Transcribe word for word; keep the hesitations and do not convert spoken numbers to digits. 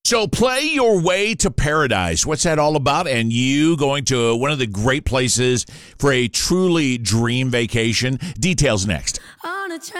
So play your way to paradise. What's that all about? And you going to one of the great places for a truly dream vacation? Details next. On a